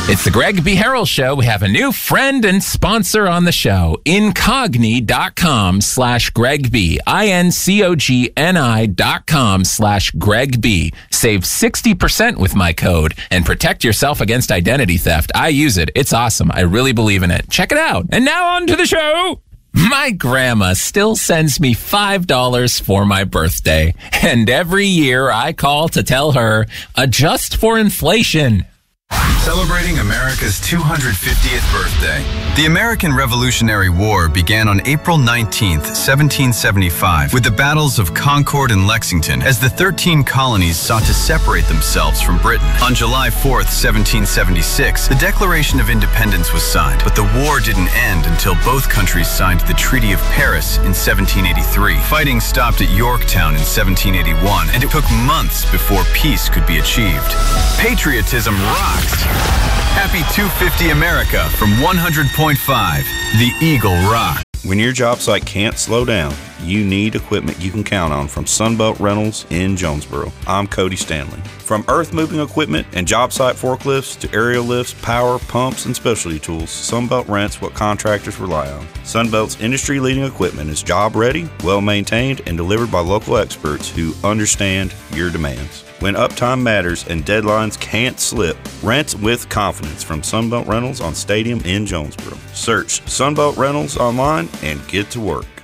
It's the Greg B. Harrell Show. We have a new friend and sponsor on the show. Incogni.com/Greg B. INCOGNI.com/Greg B. Save 60% with my code and protect yourself against identity theft. I use it. It's awesome. I really believe in it. Check it out. And now on to the show. My grandma still sends me $5 for my birthday. And every year I call to tell her, adjust for inflation. Celebrating America's 250th birthday. The American Revolutionary War began on April 19th, 1775, with the battles of Concord and Lexington, as the 13 colonies sought to separate themselves from Britain. On July 4th, 1776, the Declaration of Independence was signed, but the war didn't end until both countries signed the Treaty of Paris in 1783. Fighting stopped at Yorktown in 1781, and it took months before peace could be achieved. Patriotism rocks! Happy 250 America from 100.5, The Eagle Rock. When your job site can't slow down, you need equipment you can count on from Sunbelt Rentals in Jonesboro. I'm Cody Stanley. From earth moving equipment and job site forklifts to aerial lifts, power, pumps, and specialty tools, Sunbelt rents what contractors rely on. Sunbelt's industry-leading equipment is job-ready, well-maintained, and delivered by local experts who understand your demands. When uptime matters and deadlines can't slip, rent with confidence from Sunbelt Rentals on Stadium in Jonesboro. Search Sunbelt Rentals online and get to work.